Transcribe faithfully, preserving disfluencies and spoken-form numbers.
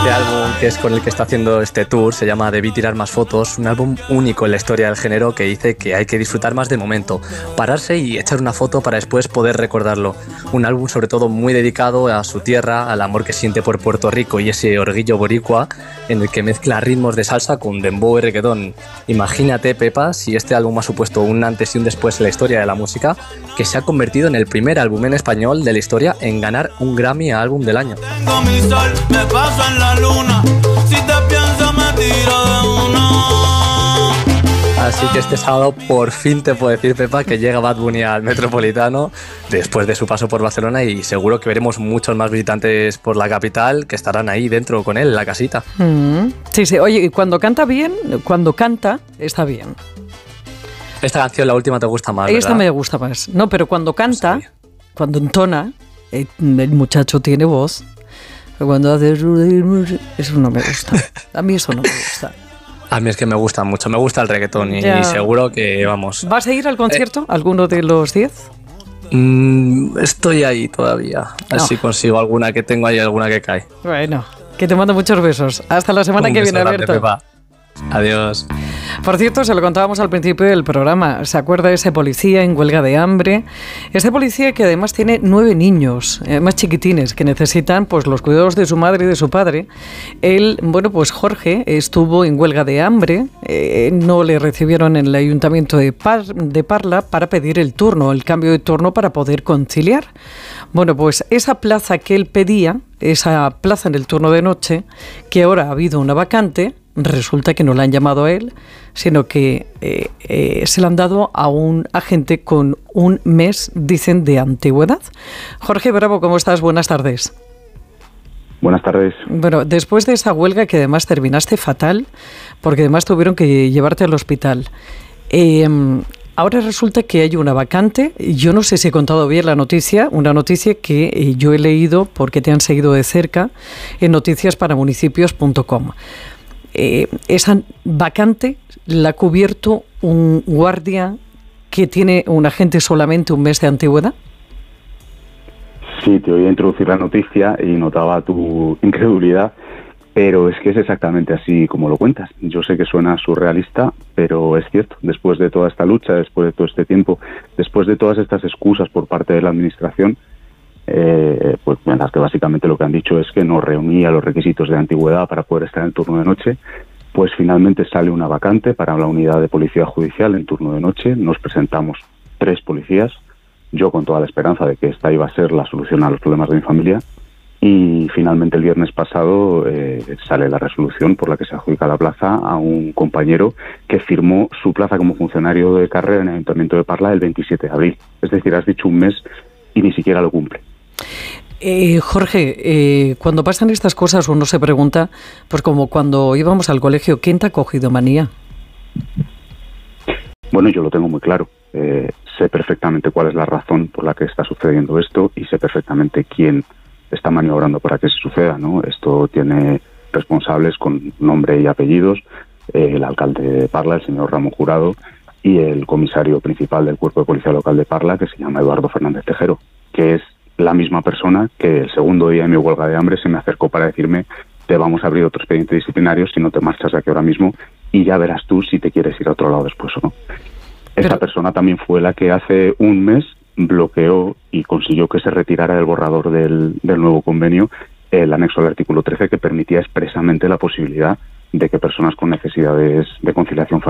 álbum que es con el que está haciendo este tour se llama Debí tirar más fotos, un álbum único en la historia del género que dice que hay que disfrutar más del momento, pararse y echar una foto para después poder recordarlo. Un álbum sobre todo muy dedicado a su tierra, al amor que siente por Puerto Rico y ese orgullo boricua en el que mezcla ritmos de salsa con dembow y reggaetón. Imagínate, Pepa, si este álbum ha supuesto un antes y un después en la historia de la música, que se ha convertido en el primer álbum en español de la historia en ganar un Grammy a álbum del año. Tengo mi sol, me paso en la luna. Si te pienso me tiro de una. Así que este sábado por fin te puedo decir, Pepa, que llega Bad Bunny al Metropolitano después de su paso por Barcelona y seguro que veremos muchos más visitantes por la capital que estarán ahí dentro con él en la casita. Mm, sí, sí. Oye, y cuando canta bien, cuando canta, está bien. Esta canción, la última, te gusta más, Esta ¿verdad? me gusta más. No, pero cuando canta, No sabía. cuando entona, el, el muchacho tiene voz. Cuando hace... Eso no me gusta. A mí eso no me gusta. A mí es que me gusta mucho, me gusta el reggaetón y, Ya. y seguro que, vamos... ¿Vas a ir al concierto? ¿Alguno de los diez? Mm, estoy ahí todavía, a ver No. si consigo alguna que tengo ahí, alguna que cae. Bueno, que te mando muchos besos. Hasta la semana Un que beso viene, grande, Alberto. Pepa. Adiós. Por cierto, se lo contábamos al principio del programa. ¿Se acuerda de ese policía en huelga de hambre? Ese policía que además tiene nueve niños, eh, más chiquitines, que necesitan pues los cuidados de su madre y de su padre. Él, bueno, pues Jorge estuvo en huelga de hambre. Eh, no le recibieron en el ayuntamiento de, Par- de Parla para pedir el turno, el cambio de turno para poder conciliar. Bueno, pues esa plaza que él pedía, esa plaza en el turno de noche, que ahora ha habido una vacante, resulta que no la han llamado a él, sino que eh, eh, se la han dado a un agente con un mes, dicen, de antigüedad. Jorge Bravo, ¿cómo estás? Buenas tardes. Buenas tardes. Bueno, después de esa huelga que además terminaste fatal, porque además tuvieron que llevarte al hospital, eh, ahora resulta que hay una vacante. Yo no sé si he contado bien la noticia, una noticia que eh, yo he leído porque te han seguido de cerca en noticias para municipios punto com. Eh, esa vacante la ha cubierto un guardia que tiene un agente solamente un mes de antigüedad. Sí, te oí introducir la noticia y notaba tu incredulidad, pero es que es exactamente así como lo cuentas. Yo sé que suena surrealista, pero es cierto. Después de toda esta lucha, después de todo este tiempo, después de todas estas excusas por parte de la administración, eh, pues en las que básicamente lo que han dicho es que no reunía los requisitos de antigüedad para poder estar en el turno de noche, pues finalmente sale una vacante para la unidad de policía judicial en turno de noche. Nos presentamos tres policías, yo con toda la esperanza de que esta iba a ser la solución a los problemas de mi familia, y finalmente el viernes pasado eh, sale la resolución por la que se adjudica la plaza a un compañero que firmó su plaza como funcionario de carrera en el Ayuntamiento de Parla el veintisiete de abril. Es decir, has dicho un mes y ni siquiera lo cumple. Eh, Jorge, eh, cuando pasan estas cosas uno se pregunta, pues como cuando íbamos al colegio, ¿quién te ha cogido manía? Bueno, yo lo tengo muy claro. Eh, sé perfectamente cuál es la razón por la que está sucediendo esto y sé perfectamente quién está maniobrando para que se suceda, ¿no? Esto tiene responsables con nombre y apellidos, eh, el alcalde de Parla, el señor Ramón Jurado, y el comisario principal del Cuerpo de Policía Local de Parla, que se llama Eduardo Fernández Tejero, que es la misma persona que el segundo día de mi huelga de hambre se me acercó para decirme: te vamos a abrir otro expediente disciplinario si no te marchas de aquí ahora mismo y ya verás tú si te quieres ir a otro lado después o no. Esta Pero... persona también fue la que hace un mes bloqueó y consiguió que se retirara del borrador del, del nuevo convenio el anexo al artículo trece, que permitía expresamente la posibilidad de que personas con necesidades de conciliación familiar